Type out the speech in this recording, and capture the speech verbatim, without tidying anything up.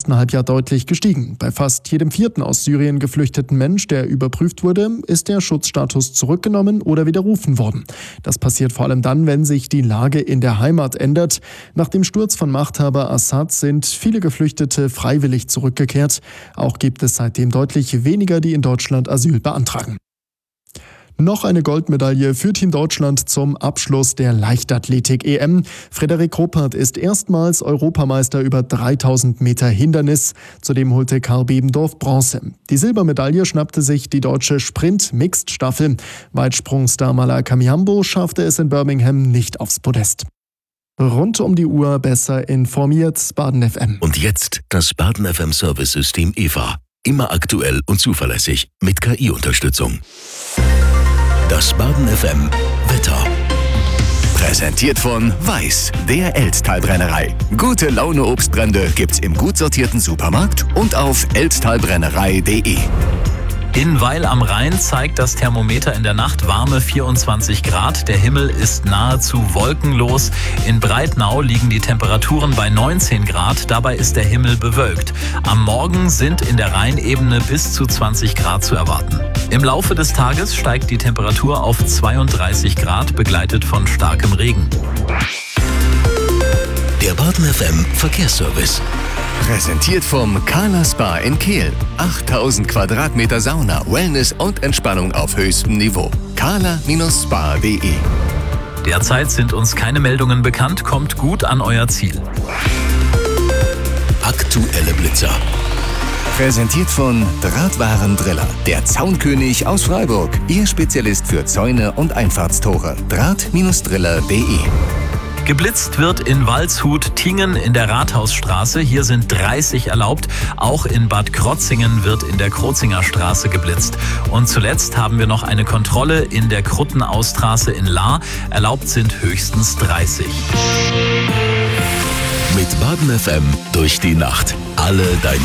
ersten Halbjahr deutlich gestiegen. Bei fast jedem vierten aus Syrien geflüchteten Mensch, der überprüft wurde, ist der Schutzstatus zurückgenommen oder widerrufen worden. Das passiert vor allem dann, wenn sich die Lage in der Heimat ändert. Nach dem Sturz von Machthaber Assad sind viele Geflüchtete freiwillig zurückgekehrt. Auch gibt es seitdem deutlich weniger, die in Deutschland Asyl beantragen. Noch eine Goldmedaille für Team Deutschland zum Abschluss der Leichtathletik-E M. Frederik Ruppert ist erstmals Europameister über dreitausend Meter Hindernis. Zudem holte Karl Bebendorf Bronze. Die Silbermedaille schnappte sich die deutsche Sprint-Mixed-Staffel. Weitsprungstar Malaka Kamiambo schaffte es in Birmingham nicht aufs Podest. Rund um die Uhr besser informiert, Baden F M. Und jetzt das Baden F M Service-System E V A. Immer aktuell und zuverlässig mit K I-Unterstützung. Das Baden F M Wetter. Präsentiert von Weiß, der Elsttalbrennerei. Gute Laune Obstbrände gibt's im gut sortierten Supermarkt und auf elsttalbrennerei punkt de. In Weil am Rhein zeigt das Thermometer in der Nacht warme vierundzwanzig Grad. Der Himmel ist nahezu wolkenlos. In Breitnau liegen die Temperaturen bei neunzehn Grad. Dabei ist der Himmel bewölkt. Am Morgen sind in der Rheinebene bis zu zwanzig Grad zu erwarten. Im Laufe des Tages steigt die Temperatur auf zweiunddreißig Grad, begleitet von starkem Regen. Der Baden F M Verkehrsservice. Präsentiert vom Kala Spa in Kehl. achttausend Quadratmeter Sauna, Wellness und Entspannung auf höchstem Niveau. kala Spa punkt de. Derzeit sind uns keine Meldungen bekannt. Kommt gut an euer Ziel. Aktuelle Blitzer. Präsentiert von Drahtwarendriller, der Zaunkönig aus Freiburg. Ihr Spezialist für Zäune und Einfahrtstore. Draht-Driller punkt de. Geblitzt wird in Waldshut-Tingen in der Rathausstraße. Hier sind dreißig erlaubt. Auch in Bad Krotzingen wird in der Krozinger Straße geblitzt. Und zuletzt haben wir noch eine Kontrolle in der Kruttenaustraße in Lahr. Erlaubt sind höchstens dreißig. Mit Baden F M durch die Nacht. Alle deine